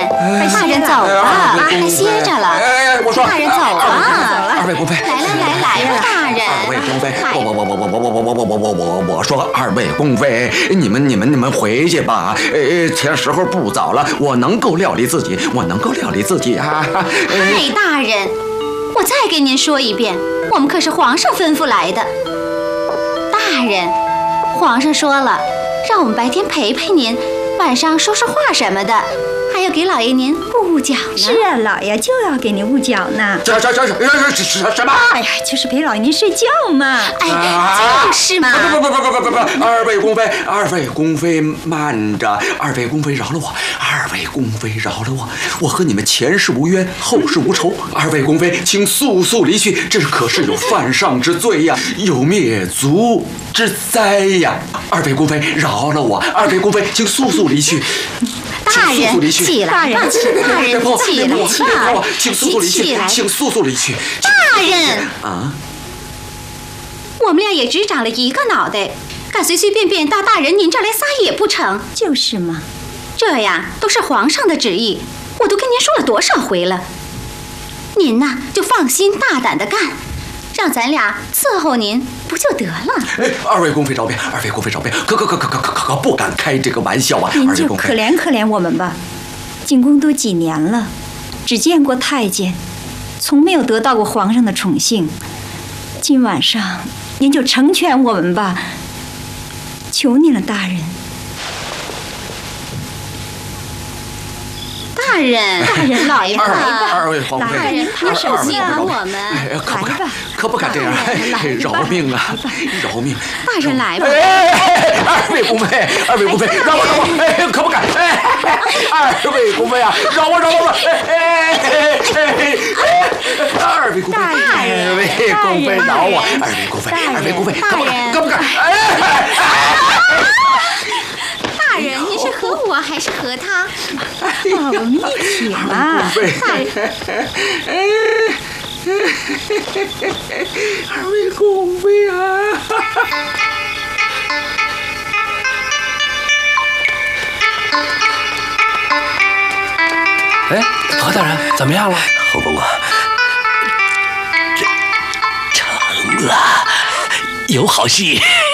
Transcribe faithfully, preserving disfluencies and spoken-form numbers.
大人走吧，快歇着了。 哎，我说， 大人走吧。 二位公妃， 来来来来了，大人。 二位公妃，我我我我我我我我我我我我我说，二位公妃，你们你们你们回去吧。呃，天时候不早了，我能够料理自己，我能够料理自己啊。 嗨，大人，我再给您说一遍，我们可是皇上吩咐来的。大人，皇上说了，让我们白天陪陪您，晚上说说话什么的，还要给老爷您捂捂脚呢。 是啊，老爷就要给你捂脚呢。 这这这这这这什么？ 哎呀，就是陪老爷您睡觉嘛。 哎，就是嘛。 不不不不不不不，二位公妃，二位公妃慢着，二位公妃饶了我，二位公妃饶了我，我和你们前世无冤，后世无仇。二位公妃，请速速离去，这可是有犯上之罪呀，有灭族之灾呀！二位公妃饶了我，二位公妃，请速速离去。 大人，起来吧！大人，起来吧！ 请速速离去！请速速离去！ 大人啊！ 我们俩也只长了一个脑袋，敢随随便便到大人您这儿来撒野不成？ 就是嘛， 这呀都是皇上的旨意，我都跟您说了多少回了。您呐就放心大胆的干，让咱俩伺候您不就得了？ 哎，二位公妃饶命！二位公妃饶命！可可可可可可可不敢开这个玩笑啊！ 您就可怜可怜我们吧。进宫都几年了，只见过太监，从没有得到过皇上的宠幸。今晚上您就成全我们吧，求您了，大人。 大人， 大人，老爷，来吧， 二位皇妃， 大人，他手心疼我们， 可不敢，可不敢这样，饶命啊，饶命！ 大人来吧， 二位公妃，二位公妃，饶我，饶我，哎，可不敢，哎，二位公妃啊，饶我，饶我，哎，二位公妃，二位公妃饶我，二位公妃，二位公妃，可不敢，可不敢，哎。 大人，你是和我还是和他？ 我们一起嘛。 大人， 二位公妃啊！ 哎，何大人怎么样了？ 后公公，这成了，有好戏，